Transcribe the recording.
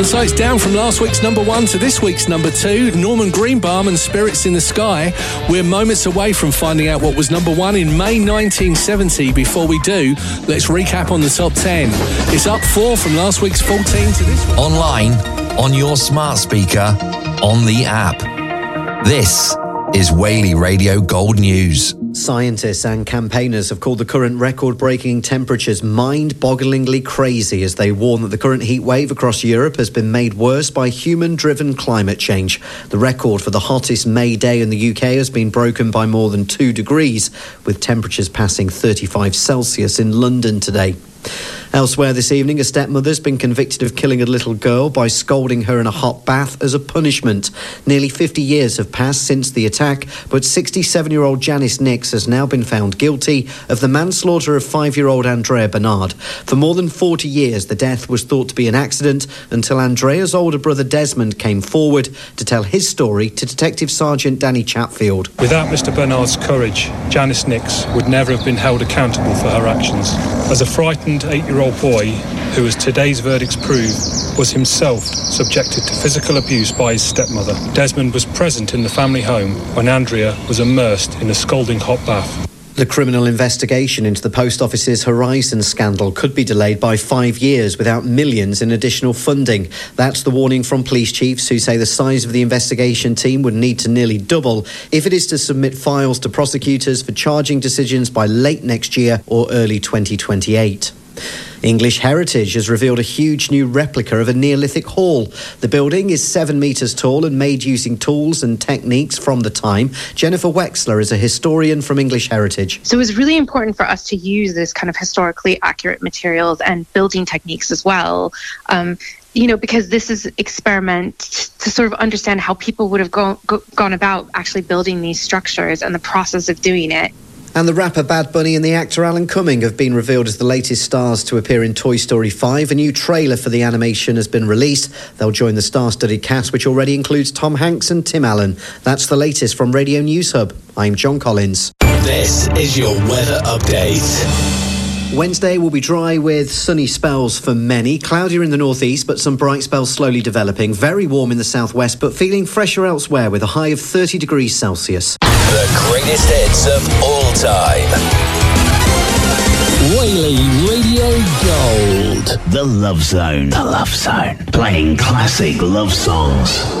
And so it's down from last week's number 1 to this week's number 2. Norman Greenbaum and Spirits in the Sky. We're moments away from finding out what was number 1 in May 1970. Before we do, let's recap on the top 10. It's up 4 from last week's 14 to this week. Online, on your smart speaker, on the app. This is Whaley Radio Gold News. Scientists and campaigners have called the current record-breaking temperatures mind-bogglingly crazy as they warn that the current heat wave across Europe has been made worse by human-driven climate change. The record for the hottest May day in the UK has been broken by more than 2 degrees, with temperatures passing 35 Celsius in London today. Elsewhere this evening, a stepmother's been convicted of killing a little girl by scalding her in a hot bath as a punishment. Nearly 50 years have passed since the attack, but 67-year-old Janice Nix has now been found guilty of the manslaughter of 5-year-old Andrea Bernard. For more than 40 years, the death was thought to be an accident until Andrea's older brother Desmond came forward to tell his story to Detective Sergeant Danny Chatfield. Without Mr. Bernard's courage, Janice Nix would never have been held accountable for her actions. As a frightened 8-year-old boy, who, as today's verdicts prove, was himself subjected to physical abuse by his stepmother, Desmond was present in the family home when Andrea was immersed in a scalding hot bath. The criminal investigation into the Post Office's Horizon scandal could be delayed by 5 years without millions in additional funding. That's the warning from police chiefs who say the size of the investigation team would need to nearly double if it is to submit files to prosecutors for charging decisions by late next year or early 2028. English Heritage has revealed a huge new replica of a Neolithic hall. The building is 7 metres tall and made using tools and techniques from the time. Jennifer Wexler is a historian from English Heritage. So it was really important for us to use this kind of historically accurate materials and building techniques as well. Because this is experiment to sort of understand how people would have gone about actually building these structures and the process of doing it. And the rapper Bad Bunny and the actor Alan Cumming have been revealed as the latest stars to appear in Toy Story 5. A new trailer for the animation has been released. They'll join the star-studded cast, which already includes Tom Hanks and Tim Allen. That's the latest from Radio News Hub. I'm John Collins. This is your weather update. Wednesday will be dry with sunny spells for many. Cloudier in the northeast, but some bright spells slowly developing. Very warm in the southwest, but feeling fresher elsewhere with a high of 30 degrees Celsius. The greatest hits of all time. Whaley Radio Gold. The Love Zone. The Love Zone. Playing classic love songs.